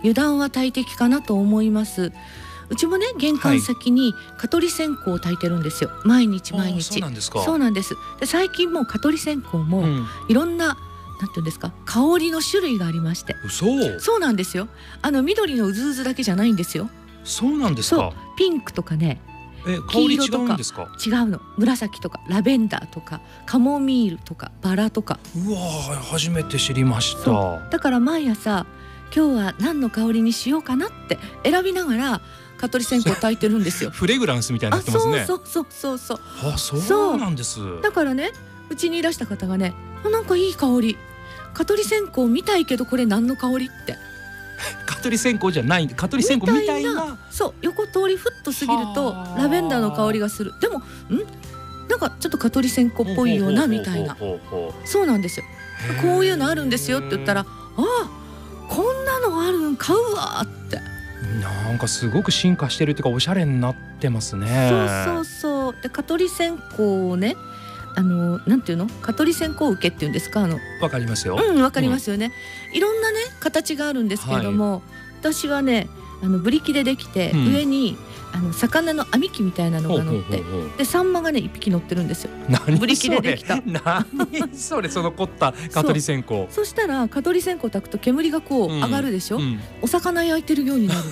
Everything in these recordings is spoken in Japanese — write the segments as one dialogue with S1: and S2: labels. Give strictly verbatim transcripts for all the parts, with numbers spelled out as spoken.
S1: 油断は大敵かなと思います。うちもね玄関先に蚊取り線香を焚いてるんですよ、毎日毎日。
S2: そうなんですか。
S1: そうなんです。で最近もう蚊取り線香もいろんな、なんていうんですか、香りの種類がありまして。
S2: そう
S1: そうなんですよ。あの緑のうずうずだけじゃないんですよ。
S2: そうなんですか。
S1: そうピンクとかね、
S2: え香り違うんですか。
S1: 違うの。紫とかラベンダーとかカモミールとかバラとか。
S2: うわー初めて知りました。
S1: だから毎朝今日は何の香りにしようかなって選びながら蚊取り線香焚いてるんですよ。
S2: フレグランスみたいになってますね。
S1: あそうそうそうそうそう。
S2: あそうなんです。
S1: だからねうちにいらした方がね、あなんかいい香り、蚊取り線香見たいけどこれ何の香りって。
S2: 蚊取り線香じゃない、蚊取り線香みたいな。
S1: そう横通りふっと過ぎるとラベンダーの香りがする。でもんなんかちょっと蚊取り線香っぽいようなみたいな。そうなんですよ。こういうのあるんですよって言ったら、ああこんなのあるん買うわって。
S2: なんかすごく進化してるっていうかおしゃれになってますね。
S1: そうそうそう。で蚊取り線香をね、あのなんていうの、蚊取り線香受けっていうんですか。あの
S2: わかりますよ。
S1: うんわかりますよね、うん、いろんなね形があるんですけれども、はい、私はねあのブリキでできて、うん、上にあの魚の網機みたいなのが乗って、でサンマがね一匹乗ってるんですよ。ブリキでできた。
S2: 何それその凝った蚊取り線香。 そ,
S1: そしたら蚊取り線香焚くと煙がこう上がるでしょ、うんうん、お魚焼いてるようになる。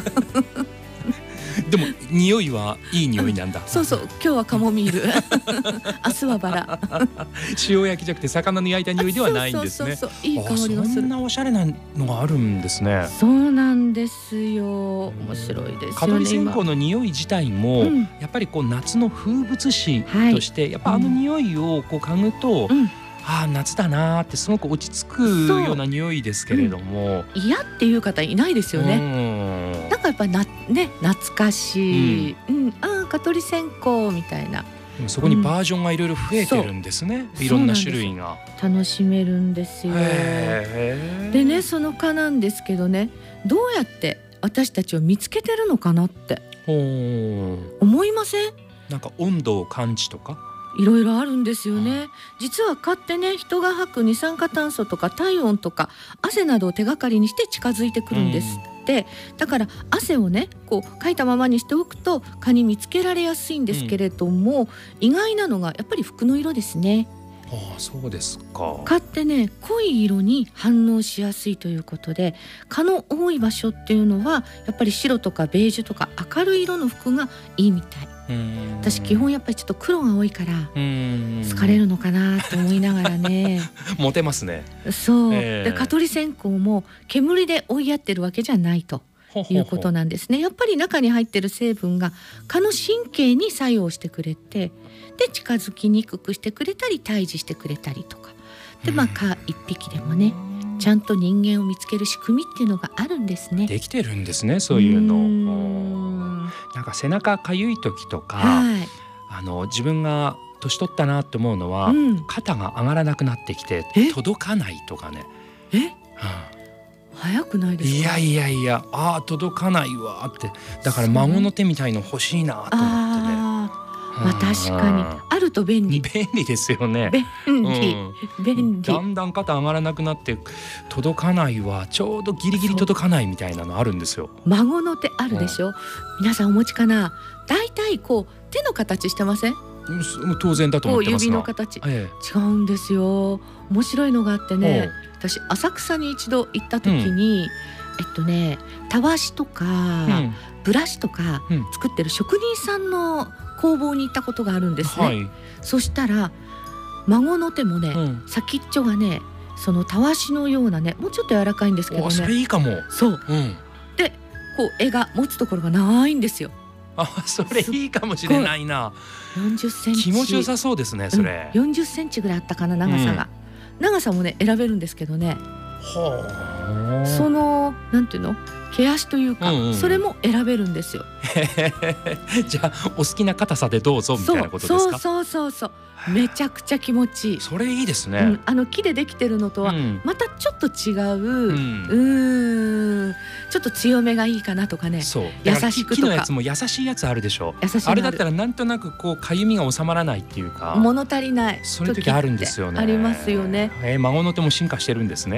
S2: でも匂いはいい匂いなんだ。
S1: そうそう、今日はカモミール明日はバラ。
S2: 塩焼きじゃなくて魚の焼いた匂いではないんですね。
S1: そうそうそうそう、いい香りがする。
S2: そんなおしゃれなのがあるんですね。
S1: そうなんですよ。面白いですよね。
S2: 蚊取り線香の匂い自体も、うん、やっぱりこう夏の風物詩として、はい、やっぱあの匂いをこう嗅ぐと、うん、ああ夏だなってすごく落ち着くような匂いですけれども、
S1: うん、嫌っていう方いないですよね。なんかやっぱりな、ね、懐かしい、うんうん、ああ蚊取り線香みたいな。
S2: そこにバージョンがいろいろ増えてるんですね、うん、いろんな種類が
S1: 楽しめるんですよ。でねその蚊なんですけどね、どうやって私たちを見つけてるのかなって思いません？
S2: なんか温度を感知とか
S1: いろいろあるんですよね。実は蚊ってね、人が吐く二酸化炭素とか体温とか汗などを手がかりにして近づいてくるんですって、うん、だから汗をねこうかいたままにしておくと蚊に見つけられやすいんですけれども、うん、意外なのがやっぱり服の色ですね。
S2: ああそうですか。
S1: 蚊ってね濃い色に反応しやすいということで、蚊の多い場所っていうのはやっぱり白とかベージュとか明るい色の服がいいみたい。私基本やっぱりちょっと黒が多いから好かれるのかなと思いながらね。
S2: モテますね。
S1: そう、えー、で蚊取り線香も煙で追いやってるわけじゃないということなんですね。やっぱり中に入ってる成分が蚊の神経に作用してくれて、で近づきにくくしてくれたり退治してくれたりとかで、まあ蚊一匹でもねちゃんと人間を見つける仕組みっていうのがあるんですね。
S2: できてるんですね、そういうの。うんなんか背中かゆい時とか、はい、あの自分が年取ったなって思うのは、うん、肩が上がらなくなってきて届かないとかね。
S1: え、うん、早くないですか？
S2: いやいやいや、あー届かないわって、だから孫の手みたいの欲しいなと思ってね。
S1: まあ、確かにあると便利。
S2: 便利ですよね。
S1: 便利、うん、便利。
S2: だんだん肩上がらなくなって届かないわ、ちょうどギリギリ届かないみたいなのあるんですよ。
S1: 孫の手あるでしょ、うん、皆さんお持ちかな。だいたいこう手の形してません？
S2: 当然だと思ってますが、
S1: 指の形、ええ、違うんですよ。面白いのがあってね、私浅草に一度行った時に、うん、えっとねたわしとか、うん、ブラシとか作ってる職人さんの工房に行ったことがあるんですね、はい、そしたら孫の手もね、うん、先っちょがねそのたわしのようなねもうちょっと柔らかいんですけどね。
S2: それいいかも。
S1: そう、うん、でこう絵が持つところがないんですよ。
S2: あ、それいいかもしれないな。
S1: よんじゅっセンチ
S2: 気持ちよさそうですねそれ、
S1: うん、よんじゅっセンチぐらいあったかな長さが、うん、長さもね選べるんですけどね、
S2: はあ、
S1: そのなんていうの毛足というか、うんうん、それも選べるんですよ。
S2: じゃあお好きな硬さでどうぞみたいなことですか？
S1: そうそうそうそう、めちゃくちゃ気持ちいい。
S2: それいいですね、
S1: うん、あの木でできてるのとはまたちょっと違う、うん、うーんちょっと強めがいいかなとかね。
S2: そう
S1: 優しくとか
S2: 木のやつも優しいやつあるでしょ。
S1: 優しい
S2: あれだったらなんとなくこうかゆみが収まらないっていうか
S1: 物足りない
S2: そういう時あるんですよね。
S1: ありますよね。
S2: えー、孫の手も進化してるんですね。